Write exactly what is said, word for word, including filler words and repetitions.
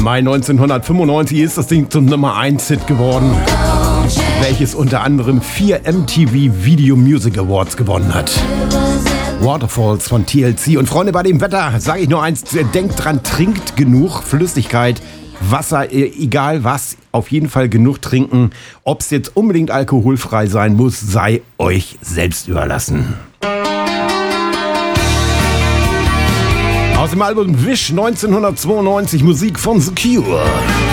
Mai neunzehnhundertfünfundneunzig ist das Ding zum Nummer eins Hit geworden, welches unter anderem vier M T V Video Music Awards gewonnen hat. Waterfalls von T L C. Und Freunde, bei dem Wetter sage ich nur eins, denkt dran, trinkt genug Flüssigkeit, Wasser, egal was, auf jeden Fall genug trinken. Ob es jetzt unbedingt alkoholfrei sein muss, sei euch selbst überlassen. Aus dem Album Wish neunzehnhundertzweiundneunzig, Musik von The Cure.